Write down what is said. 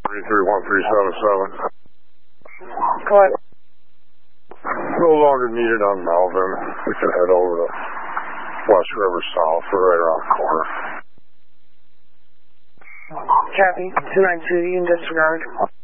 331377. Go ahead. No longer needed on Melvin. We can head over to West River South. We're right around the corner. Copy. 292, you can disregard.